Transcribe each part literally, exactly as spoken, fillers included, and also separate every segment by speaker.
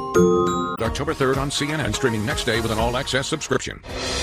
Speaker 1: October third on C N N, streaming next day with an all-access subscription.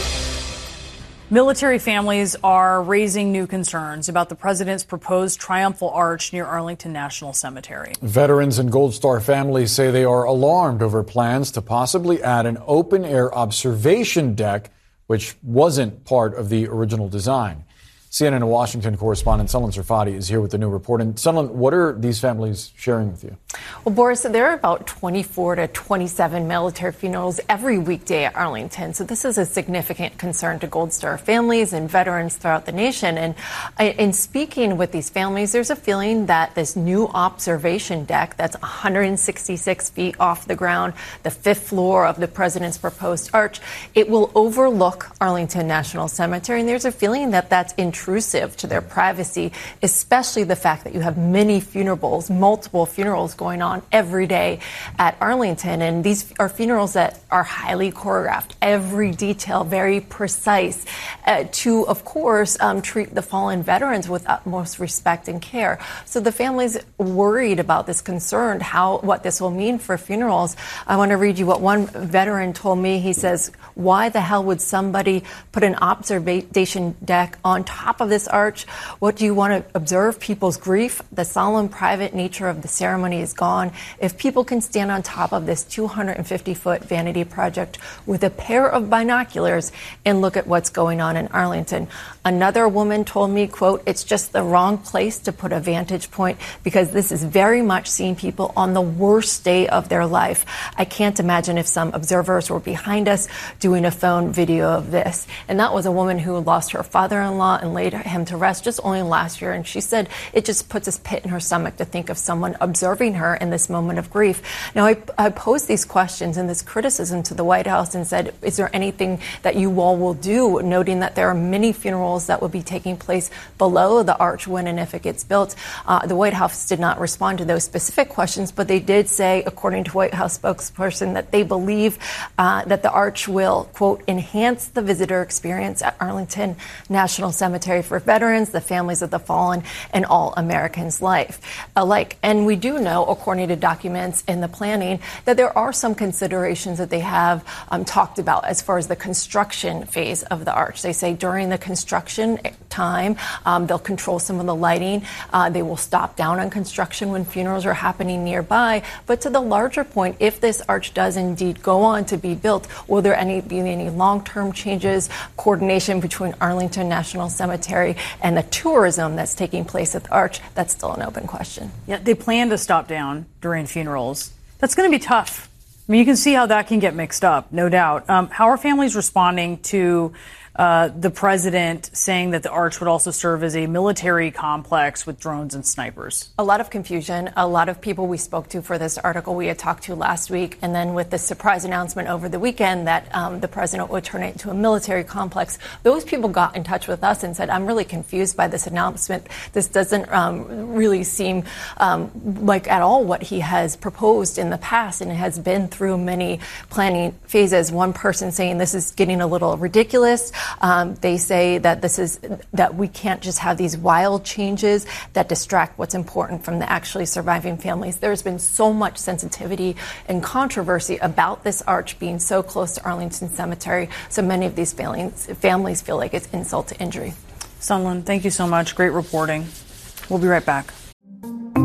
Speaker 2: Military families are raising new concerns about the president's proposed triumphal arch near Arlington National Cemetery.
Speaker 3: Veterans and Gold Star families say they are alarmed over plans to possibly add an open-air observation deck, which wasn't part of the original design. C N N Washington correspondent Sunlen Serfati is here with the new report. And Sunlen, what are these families sharing with you?
Speaker 4: Well, Boris, there are about twenty-four to twenty-seven military funerals every weekday at Arlington. So this is a significant concern to Gold Star families and veterans throughout the nation. And in speaking with these families, there's a feeling that this new observation deck that's one hundred sixty-six feet off the ground, the fifth floor of the president's proposed arch, it will overlook Arlington National Cemetery. And there's a feeling that that's intrusive to their privacy, especially the fact that you have many funerals, multiple funerals going on every day at Arlington. And these are funerals that are highly choreographed, every detail very precise, uh, to, of course, um, treat the fallen veterans with utmost respect and care. So the family's worried about this, concerned how what this will mean for funerals. I want to read you what one veteran told me. He says, "Why the hell would somebody put an observation deck on top of this arch? What do you want to observe? People's grief? The solemn private nature of the ceremony is gone. If people can stand on top of this two hundred fifty foot vanity project with a pair of binoculars and look at what's going on in Arlington." Another woman told me, quote, "It's just the wrong place to put a vantage point because this is very much seeing people on the worst day of their life. I can't imagine if some observers were behind us doing a phone video of this." And that was a woman who lost her father-in-law and laid him to rest just only last year. And she said it just puts a pit in her stomach to think of someone observing her in this moment of grief. Now, I, I posed these questions and this criticism to the White House and said, is there anything that you all will do, noting that there are many funerals that will be taking place below the arch when and if it gets built? Uh, the White House did not respond to those specific questions, but they did say, according to White House spokesperson, that they believe uh, that the arch will, quote, enhance the visitor experience at Arlington National Cemetery for veterans, the families of the fallen, and all Americans life alike. And we do know, according to documents in the planning, that there are some considerations that they have um, talked about as far as the construction phase of the arch. They say during the construction time, um, they'll control some of the lighting. Uh, they will stop down on construction when funerals are happening nearby. But to the larger point, if this arch does indeed go on to be built, will there any be any long-term changes, coordination between Arlington National Cemetery and the tourism that's taking place at the arch? That's still an open question.
Speaker 2: Yeah, they plan to stop down during funerals. That's going to be tough. I mean, you can see how that can get mixed up, no doubt. Um, how are families responding to uh, the president saying that the arch would also serve as a military complex with drones and snipers?
Speaker 4: A lot of confusion. A lot of people we spoke to for this article we had talked to last week, and then with the surprise announcement over the weekend that um, the president would turn it into a military complex, those people got in touch with us and said, I'm really confused by this announcement. This doesn't um, really seem um, like at all what he has proposed in the past, and it has been through many planning phases. One person saying this is getting a little ridiculous. Um, they say that this is that we can't just have these wild changes that distract what's important from the actually surviving families. There's been so much sensitivity and controversy about this arch being so close to Arlington Cemetery. So many of these families, families feel like it's insult to injury.
Speaker 2: Sunlen, thank you so much. Great reporting. We'll be right back.